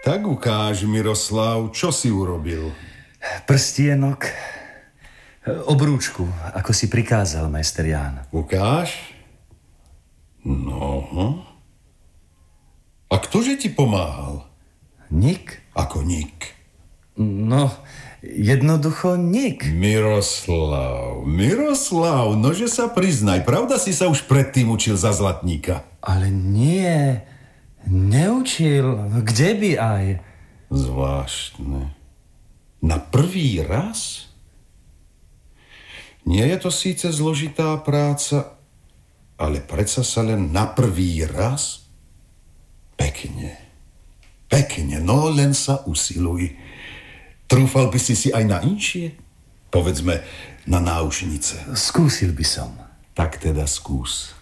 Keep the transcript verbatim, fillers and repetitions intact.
Tak ukáž, Miroslav, čo si urobil? Prstienok, obrúčku, ako si prikázal, majster Ján. Ukáž? No. A ktože ti pomáhal? Nik? Ako nik? No, jednoducho nik. Miroslav, Miroslav, nože sa priznaj, pravda si sa už predtým učil za zlatníka? Ale nie, neučil, kde by aj? Zvláštne. Na prvý raz? Nie je to síce zložitá práca, ale predsa sa len na prvý raz? Pekne, pekne, no len sa usiluj. Trúfal by si si aj na inšie? Povedzme, na náušnice. Skúsil by som. Tak teda skús.